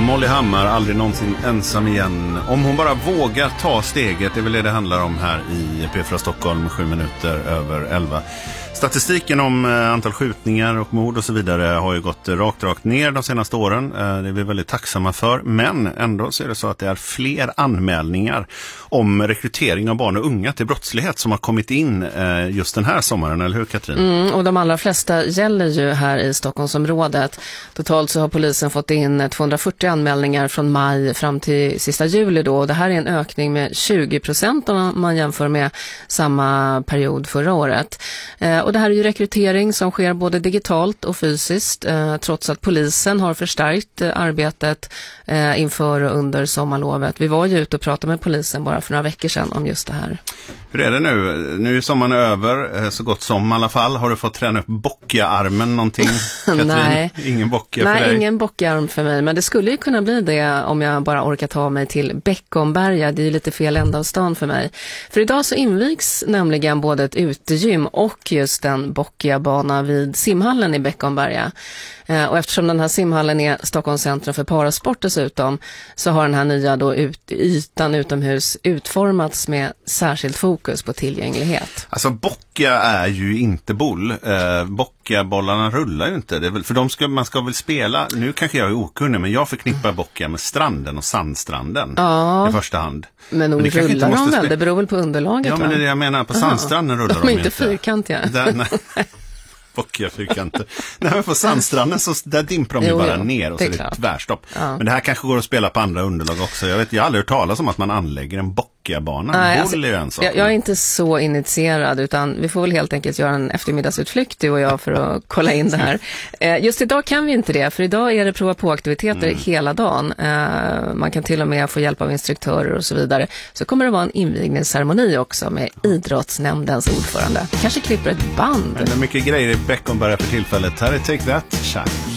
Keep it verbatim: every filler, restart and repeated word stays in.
Molly Hammar, aldrig någonsin ensam igen. Om hon bara vågar ta steget, det är väl det det handlar om här i P fyra Stockholm, sju minuter över elva. Statistiken om antal skjutningar och mord och så vidare har ju gått rakt, rakt ner de senaste åren. Det är vi väldigt tacksamma för. Men ändå så är det så att det är fler anmälningar om rekrytering av barn och unga till brottslighet som har kommit in just den här sommaren, eller hur Katrin? Mm, och de allra flesta gäller ju här i Stockholmsområdet. Totalt så har polisen fått in tvåhundrafyrtio anmälningar från maj fram till sista juli då. Och det här är en ökning med tjugo procent om man jämför med samma period förra året. Och det här är ju rekrytering som sker både digitalt och fysiskt, eh, trots att polisen har förstärkt eh, arbetet eh, inför och under sommarlovet. Vi var ju ute och pratade med polisen bara för några veckor sedan om just det här. Hur är det nu? Nu är sommaren över, eh, så gott som i alla fall. Har du fått träna upp bockiga-armen någonting, Katrin? Nej, ingen bockiga Nej, för dig? ingen bockiarm för mig. Men det skulle ju kunna bli det om jag bara orkar ta mig till Beckomberga. Det är ju lite fel ända av stan för mig. För idag så invigs nämligen både ett utegym och just en bockiga bana vid simhallen i Beckomberga. Eh, och eftersom den här simhallen är Stockholms centrum för parasport dessutom, så har den här nya då ut, ytan utomhus utformats med särskilt fokus på tillgänglighet. Alltså bockia är ju inte boll. Eh, bockia-bollarna rullar ju inte. Det är väl, för de ska, man ska väl spela, nu kanske jag är okunnig, men jag förknippar bockia med stranden och sandstranden ja, i första hand. Men nog rullar de väl, det beror väl på underlaget. Ja, men det är det jag menar, på sandstranden rullar de, de inte. De är inte fyrkantiga. Där, nej. Bockiga fyrkanter. Nej, men på sandstranden så där dimprar de ju bara jo, ner och så är det ett tvärstopp. Ja. Men det här kanske går att spela på andra underlag också. Jag vet, jag har aldrig hört talas om att man anlägger en bockiga bana. Nej, Boll alltså, är ju en sak. Jag, jag är inte så initierad, utan vi får väl helt enkelt göra en eftermiddagsutflykt du och jag för att kolla in det här. Eh, just idag kan vi inte det, för idag är det prova på aktiviteter mm. hela dagen. Eh, man kan till och med få hjälp av instruktörer och så vidare. Så kommer det vara en invigningsceremoni också med idrottsnämndens ordförande. Kanske klipper ett band. Men det är mycket grejer i Beckomberga för tillfället. Här är Take That, Shine.